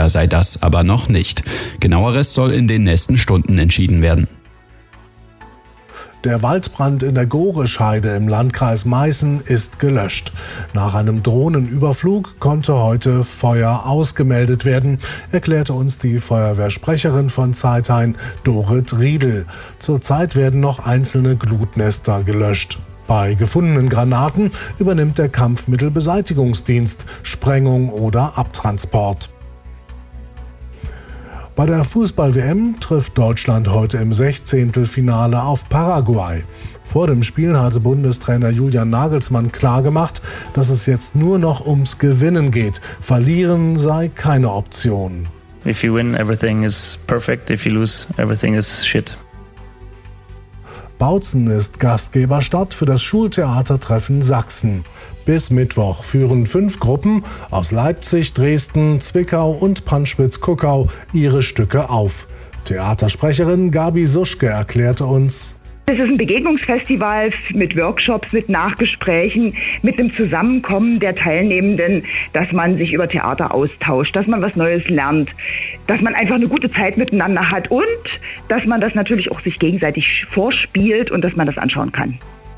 Sicher sei das aber noch nicht. Genaueres soll in den nächsten Stunden entschieden werden. Der Waldbrand in der Gorescheide im Landkreis Meißen ist gelöscht. Nach einem Drohnenüberflug konnte heute Feuer ausgemeldet werden, erklärte uns die Feuerwehrsprecherin von Zeithain, Dorit Riedel. Zurzeit werden noch einzelne Glutnester gelöscht. Bei gefundenen Granaten übernimmt der Kampfmittelbeseitigungsdienst Sprengung oder Abtransport. Bei der Fußball-WM trifft Deutschland heute im 16. Finale auf Paraguay. Vor dem Spiel hatte Bundestrainer Julian Nagelsmann klargemacht, dass es jetzt nur noch ums Gewinnen geht. Verlieren sei keine Option. If you win, everything is perfect. If you lose, everything is shit. Bautzen ist Gastgeberstadt für das Schultheatertreffen Sachsen. Bis Mittwoch führen 5 Gruppen aus Leipzig, Dresden, Zwickau und Panschwitz-Kuckau ihre Stücke auf. Theatersprecherin Gabi Suschke erklärte uns: Es ist ein Begegnungsfestival mit Workshops, mit Nachgesprächen, mit dem Zusammenkommen der Teilnehmenden, dass man sich über Theater austauscht, dass man was Neues lernt, dass man einfach eine gute Zeit miteinander hat und dass man das natürlich auch sich gegenseitig vorspielt und dass man das anschauen kann.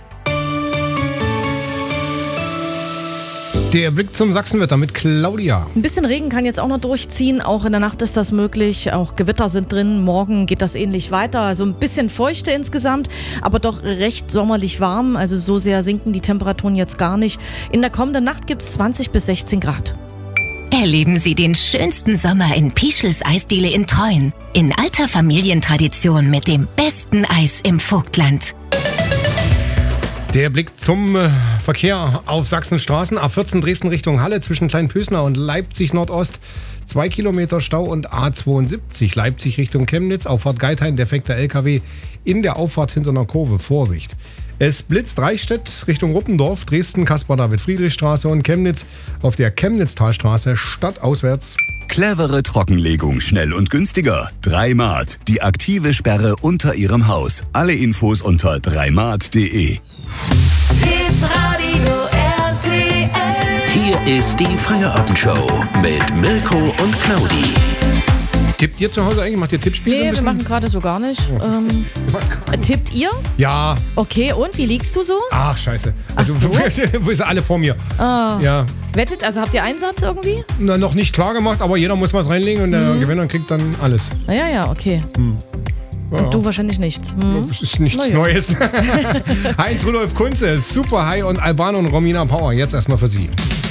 Der Blick zum Sachsenwetter mit Claudia. Ein bisschen Regen kann jetzt auch noch durchziehen. Auch in der Nacht ist das möglich. Auch Gewitter sind drin. Morgen geht das ähnlich weiter. Also ein bisschen Feuchte insgesamt, aber doch recht sommerlich warm. Also so sehr sinken die Temperaturen jetzt gar nicht. In der kommenden Nacht gibt es 20 bis 16 Grad. Erleben Sie den schönsten Sommer in Pischels Eisdiele in Treuen. In alter Familientradition mit dem besten Eis im Vogtland. Der Blick zum Verkehr auf Sachsenstraßen. A14 Dresden Richtung Halle zwischen Kleinpösner und Leipzig Nordost. 2 Kilometer Stau und A72 Leipzig Richtung Chemnitz. Auffahrt Geithain, defekter LKW in der Auffahrt hinter einer Kurve. Vorsicht. Es blitzt Reichstätt Richtung Ruppendorf, Dresden, Caspar-David-Friedrich-Straße und Chemnitz auf der Chemnitztalstraße stadtauswärts. Clevere Trockenlegung, schnell und günstiger. 3Mart, die aktive Sperre unter Ihrem Haus. Alle Infos unter 3mart.de. Hitradio RTL. Hier ist die Feierabendshow mit Mirko und Claudi. Tippt ihr zu Hause eigentlich? Macht ihr Tippspiel so ein Nee, wir bisschen? machen gerade so gar nicht. Tippt ihr? Ja. Okay, und wie liegst du so? Ach, scheiße. Also, Ach so? wo ist alle vor mir? Ah. Ja. Wettet, also habt ihr Einsatz irgendwie? Na, noch nicht klar gemacht, aber jeder muss was reinlegen und der Gewinner kriegt dann alles. Ja, okay. Ja. Und du wahrscheinlich nicht. Das ist nichts Ja. Neues. Heinz Rudolf Kunze, Super High und Albano und Romina Power. Jetzt erstmal für Sie.